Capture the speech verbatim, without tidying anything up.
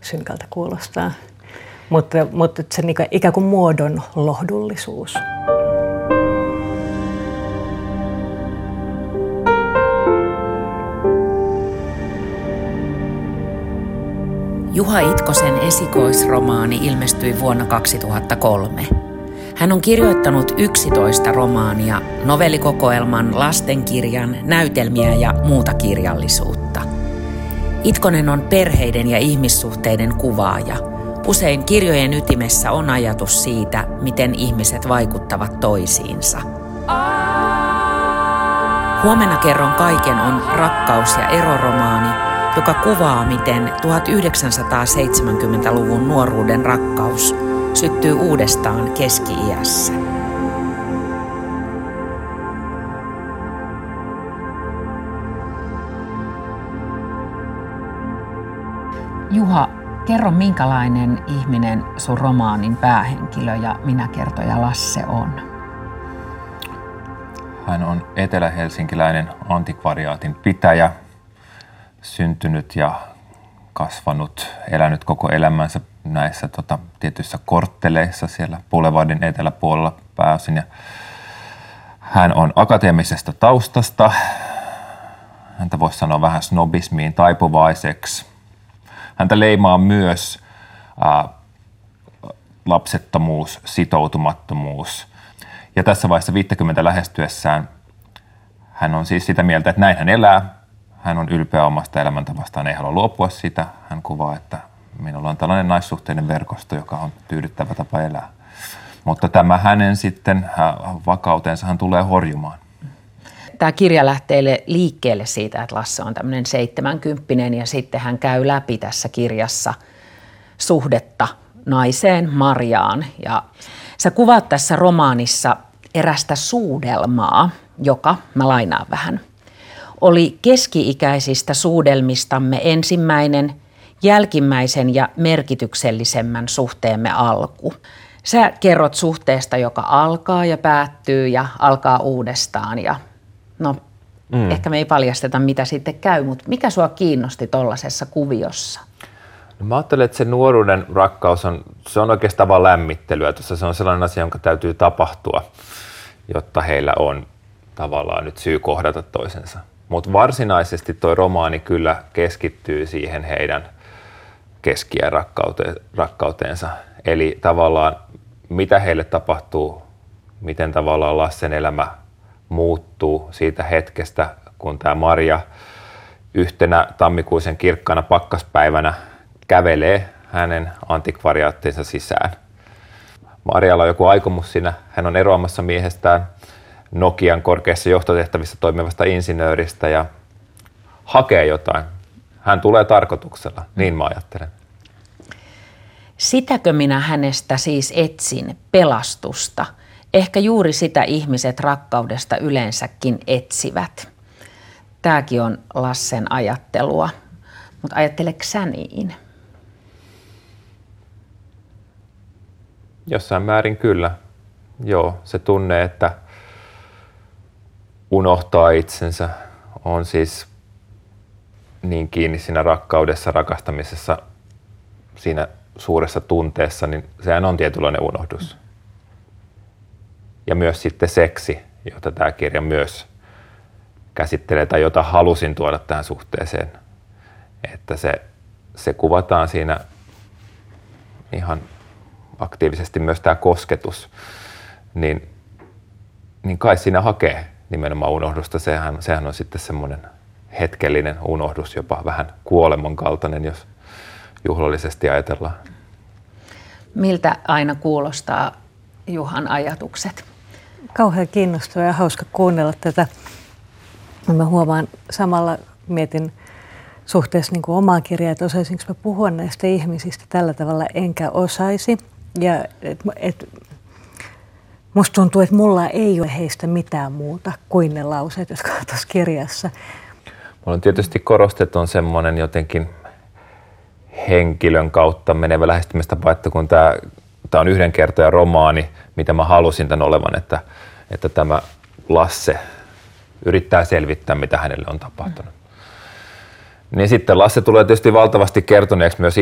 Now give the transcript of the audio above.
synkältä kuulostaa. Mutta, mutta se ikään kuin muodon lohdullisuus. Juha Itkosen esikoisromaani ilmestyi vuonna kaksituhattakolme. Hän on kirjoittanut yksitoista romaania, novellikokoelman, lastenkirjan, näytelmiä ja muuta kirjallisuutta. Itkonen on perheiden ja ihmissuhteiden kuvaaja. Usein kirjojen ytimessä on ajatus siitä, miten ihmiset vaikuttavat toisiinsa. Huomenna kerron kaiken on rakkaus- ja eroromaani, joka kuvaa, miten tuhatyhdeksänsataaseitsemänkymmentäluvun nuoruuden rakkaus syttyy uudestaan keski-iässä. Juha, kerro minkälainen ihminen sun romaanin päähenkilö ja minäkertoja Lasse on? Hän on etelähelsinkiläinen antikvariaatin pitäjä, syntynyt ja kasvanut, elänyt koko elämänsä näissä tota, tietyissä kortteleissa siellä Boulevardin eteläpuolella pääosin. Ja hän on akateemisesta taustasta. Häntä voisi sanoa vähän snobismiin taipuvaiseksi. Häntä leimaa myös ää, lapsettomuus, sitoutumattomuus. Ja tässä vaiheessa viisikymmentä lähestyessään hän on siis sitä mieltä, että näin hän elää. Hän on ylpeä omasta elämäntavastaan, ei halua luopua sitä. Hän kuvaa, että minulla on tällainen naissuhteinen verkosto, joka on tyydyttävä tapa elää. Mutta tämä hänen sitten vakautensa hän tulee horjumaan. Tämä kirja lähtee liikkeelle siitä, että Lasse on tämmöinen seitsemänkymppinen ja sitten hän käy läpi tässä kirjassa suhdetta naiseen Marjaan. Ja sä kuvaat tässä romaanissa erästä suudelmaa, joka, mä lainaan vähän, oli keski-ikäisistä suudelmistamme ensimmäinen, jälkimmäisen ja merkityksellisemmän suhteemme alku. Sä kerrot suhteesta, joka alkaa ja päättyy ja alkaa uudestaan. Ja no, mm. ehkä me ei paljasteta, mitä sitten käy, mutta mikä sua kiinnosti tollaisessa kuviossa? No, mä ajattelen, että se nuoruuden rakkaus on, se on oikeastaan vaan lämmittelyä. Tuossa se on sellainen asia, jonka täytyy tapahtua, jotta heillä on tavallaan nyt syy kohdata toisensa. Mutta varsinaisesti toi romaani kyllä keskittyy siihen heidän keski-iän rakkaute- rakkauteensa. Eli tavallaan mitä heille tapahtuu, miten tavallaan Lassen elämä muuttuu siitä hetkestä, kun tämä Marja yhtenä tammikuisen kirkkaana pakkaspäivänä kävelee hänen antikvariaattinsa sisään. Marjalla on joku aikomus siinä, hän on eroamassa miehestään Nokian korkeassa johtotehtävissä toimivasta insinööristä ja hakee jotain. Hän tulee tarkoituksella, niin mä ajattelen. Sitäkö minä hänestä siis etsin, pelastusta? Ehkä juuri sitä ihmiset rakkaudesta yleensäkin etsivät. Tämäkin on Lassen ajattelua, mutta ajatteleeko sä niin? Jossain määrin kyllä. Joo, se tunne, että unohtaa itsensä, on siis niin kiinni siinä rakkaudessa, rakastamisessa, siinä suuressa tunteessa, niin sehän on tietynlainen unohdus. Ja myös sitten seksi, jota tämä kirja myös käsittelee tai jota halusin tuoda tähän suhteeseen. Että se, se kuvataan siinä ihan aktiivisesti myös tämä kosketus, niin, niin kai siinä hakee nimenomaan unohdusta. Sehän, sehän on sitten semmoinen hetkellinen unohdus, jopa vähän kuoleman kaltainen, jos juhlallisesti ajatellaan. Miltä aina kuulostaa Juhan ajatukset? Kauhean kiinnostavaa ja hauska kuunnella tätä. Mä huomaan samalla, mietin suhteessa niin kuin omaa kirjaa, että osaisinko mä puhua näistä ihmisistä tällä tavalla, enkä osaisi. Ja et, et, musta tuntuu, että mulla ei ole heistä mitään muuta kuin ne lauseet, jotka on tuossa kirjassa. Mulla on tietysti korostettu on semmoinen jotenkin henkilön kautta menevä lähestymistapa, että kun tämä, tämä on yhden kertoja romaani, mitä mä halusin tämän olevan, että, että tämä Lasse yrittää selvittää, mitä hänelle on tapahtunut. Mm. Niin sitten Lasse tulee tietysti valtavasti kertoneeksi myös